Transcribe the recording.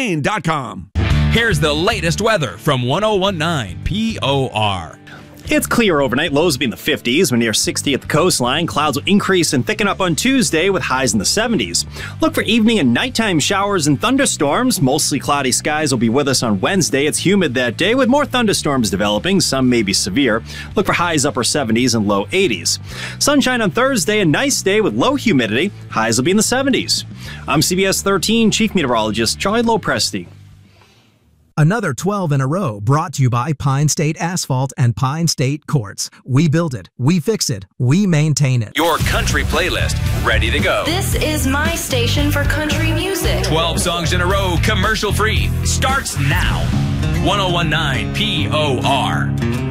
PowerRain.com. Here's the latest weather from 1019 POR. It's clear overnight, lows will be in the 50s. We're near 60 at the coastline. Clouds will increase and thicken up on Tuesday with highs in the 70s. Look for evening and nighttime showers and thunderstorms. Mostly cloudy skies will be with us on Wednesday. It's humid that day with more thunderstorms developing. Some may be severe. Look for highs upper 70s and low 80s. Sunshine on Thursday, a nice day with low humidity. Highs will be in the 70s. I'm CBS 13 Chief Meteorologist Charlie Lopresti. Another 12 in a row brought to you by Pine State Asphalt and Pine State Quartz. We build it, we fix it, we maintain it. Your country playlist, ready to go. This is my station for country music. 12 songs in a row, commercial free. Starts now. 1019 POR.